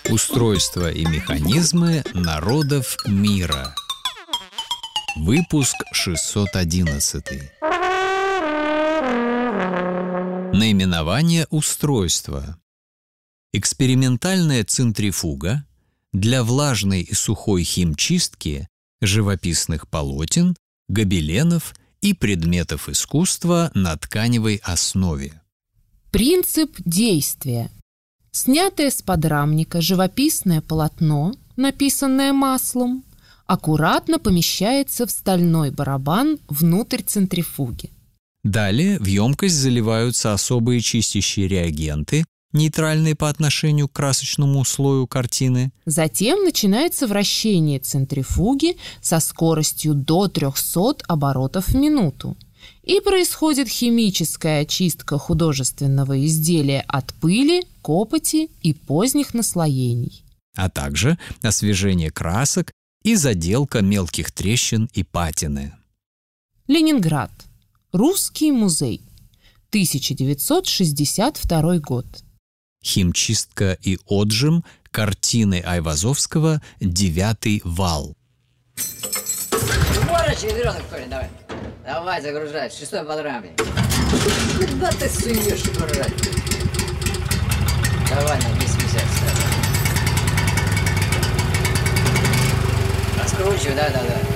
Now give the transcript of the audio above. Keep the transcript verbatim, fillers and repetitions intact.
Устройство и механизмы народов мира. Выпуск шестьсот одиннадцатый. Наименование устройства. Экспериментальная центрифуга для влажной и сухой химчистки живописных полотен, гобеленов и предметов искусства на тканевой основе. Принцип действия. Снятое с подрамника живописное полотно, написанное маслом, аккуратно помещается в стальной барабан внутрь центрифуги. Далее в емкость заливаются особые чистящие реагенты, нейтральные по отношению к красочному слою картины. Затем начинается вращение центрифуги со скоростью до трехсот оборотов в минуту. И происходит химическая очистка художественного изделия от пыли, копоти и поздних наслоений. А также освежение красок и заделка мелких трещин и патины. Ленинград. Русский музей. тысяча девятьсот шестьдесят второй год. Химчистка и отжим картины Айвазовского «Девятый вал». Давай. Давай, загружай. Шестой подрамник. Куда ты суешь, дурак? Давай на двести пятьдесят ставь. Раскручивай, да-да-да.